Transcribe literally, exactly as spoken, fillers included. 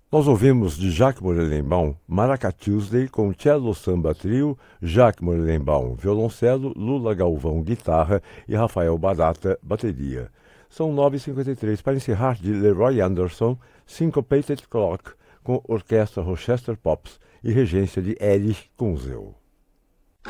Nós ouvimos de Jacques Morelenbaum, Maraca Tuesday, com Cello Samba Trio, Jacques Morelenbaum, violoncelo, Lula Galvão, guitarra e Rafael Barata, bateria. São nove e cinquenta e três. Para encerrar, de Leroy Anderson, Syncopated Clock, com orquestra Rochester Pops e regência de Erich Kunzel.